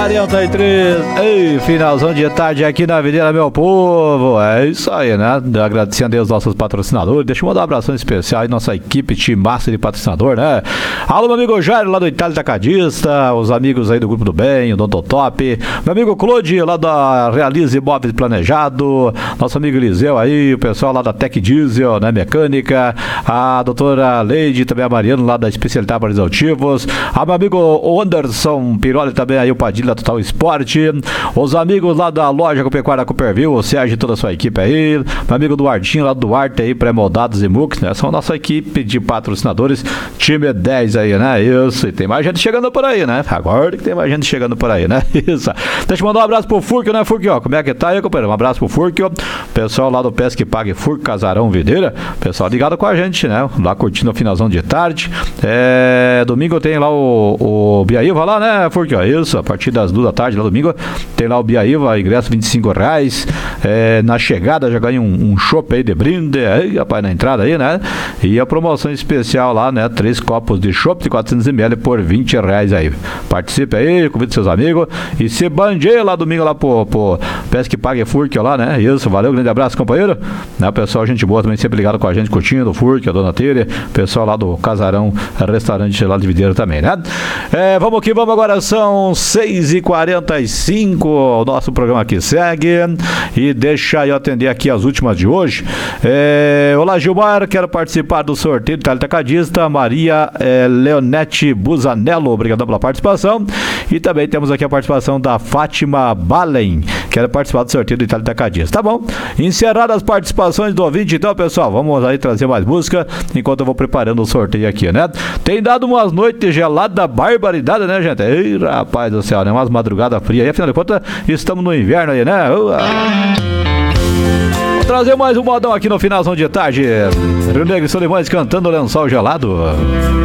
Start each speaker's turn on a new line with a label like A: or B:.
A: 43, ei, finalzão de tarde aqui na Avenida, meu povo. É isso aí, né? Agradecendo aí aos nossos patrocinadores. Deixa eu mandar um abração especial aí, nossa equipe, time massa de patrocinador, né? Alô, meu amigo Jairo, lá do Itália Tacadista, os amigos aí do Grupo do Bem, o Dom Top, meu amigo Claude, lá da Realize Imóveis Planejado, nosso amigo Eliseu aí, o pessoal lá da Tec Diesel, né? Mecânica, a doutora Leide, também a Mariana, lá da Especialidade para Exaltivos, a meu amigo Anderson Piroli, também aí o Padilha Total Esporte, os amigos lá da loja Agropecuária Cooperville, o Sérgio e toda a sua equipe aí, meu amigo Duartinho lá do Duarte aí, pré-moldados e MUX, né? São a nossa equipe de patrocinadores, time 10 aí, né? Isso, e tem mais gente chegando por aí, né? Agora que tem mais gente chegando por aí, né? Isso. Deixa eu mandar um abraço pro Furquio, né, Furquio? Como é que tá aí, companheiro? Um abraço pro Furquio, pessoal lá do Pesque Pague Furquio, Casarão Videira, pessoal ligado com a gente, né? Lá curtindo o finalzão de tarde. Domingo tem lá o Biaíva lá, né, Furquio? Isso, a partir das 2 da tarde, lá domingo, tem lá o Biaíva, ingresso R$25. Na chegada já ganha um chopp aí de brinde, aí, rapaz, na entrada aí, né? E a promoção especial lá, né? 3 copos de chopp de 400ml por R$20 aí. Participe aí, convide seus amigos e se bandeia lá domingo lá pro Pesque Pague Furquio lá, né? Isso, valeu, grande abraço, companheiro. Né, pessoal, gente boa também, sempre ligado com a gente, curtindo o Furquio, a dona Tere, pessoal lá do Casarão Restaurante lá de Videira também, né? Vamos que vamos, agora são 6h45, o nosso programa aqui segue e deixa eu atender aqui as últimas de hoje. Olá, Gilmar, quero participar do sorteio do Itália Tacadista, Maria Leonete Busanello, obrigado pela participação, e também temos aqui a participação da Fátima Balen, quero participar do sorteio do Itália Tacadista. Tá bom, encerradas as participações do ouvinte, então, pessoal, vamos aí trazer mais música enquanto eu vou preparando o sorteio aqui, né? Tem dado umas noites geladas, barbaridade, né, gente? Ei, rapaz do céu, né? Umas madrugadas frias aí, afinal de contas, estamos no inverno aí, né? Vou trazer mais um modão aqui no finalzão de tarde. Rio Negro e Solimões cantando Lençol Gelado.